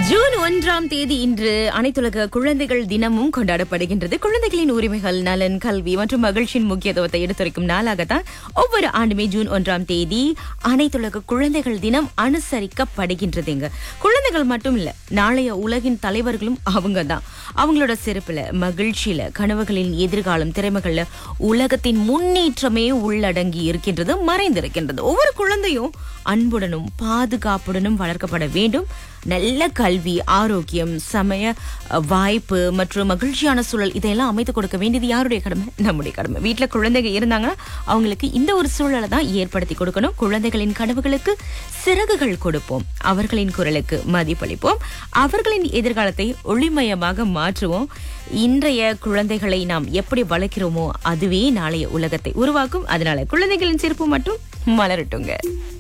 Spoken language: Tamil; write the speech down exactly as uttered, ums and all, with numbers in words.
ஜூன் ஒன்றாம் தேதி இன்று அனைத்துலக குழந்தைகள் தினமும் கொண்டாடப்படுகின்றது. குழந்தைகளின் உரிமைகள், நலன், கல்வி மற்றும் மகிழ்ச்சியின் முக்கியத்துவத்தை எடுத்துரைக்கும் நாளாகத்தான் ஒவ்வொரு ஆண்டுமே ஜூன் ஒன்றாம் தேதி அனைத்துலக குழந்தைகள் தினம் அனுசரிக்கப்படுகின்றதுங்க. குழந்தைகள் மட்டும் இல்ல, நாளைய உலகின் தலைவர்களும் அவங்க தான். அவங்களோட சிறப்புல, மகிழ்ச்சியில, கனவுகளின் எதிர்காலம், திறமைகள்ல உலகத்தின் முன்னேற்றமே உள்ளடங்கி இருக்கின்றது, மறைந்திருக்கின்றது. ஒவ்வொரு குழந்தையும் அன்புடனும் பாதுகாப்புடனும் வளர்க்கப்பட வேண்டும். நல்ல கல்வி, ஆரோக்கியம், சமய வாய்ப்பு மற்றும் மகிழ்ச்சியான சூழல் இதையெல்லாம் அமைத்து கொடுக்க வேண்டியது யாருடைய கடமை? நம்முடைய கடமை. வீட்டுல குழந்தைங்க இருந்தாங்கன்னா அவங்களுக்கு இந்த ஒரு சூழலை தான் ஏற்படுத்தி கொடுக்கணும். குழந்தைகளின் கனவுகளுக்கு சிறகுகள் கொடுப்போம், அவர்களின் குரலுக்கு மதிப்பளிப்போம், அவர்களின் எதிர்காலத்தை ஒளிமயமாக மாற்றுவோம். இன்றைய குழந்தைகளை நாம் எப்படி வளர்க்கிறோமோ அதுவே நாளைய உலகத்தை உருவாக்கும். அதனால குழந்தைகளின் சிறப்பு மட்டும் மலரட்டுங்க.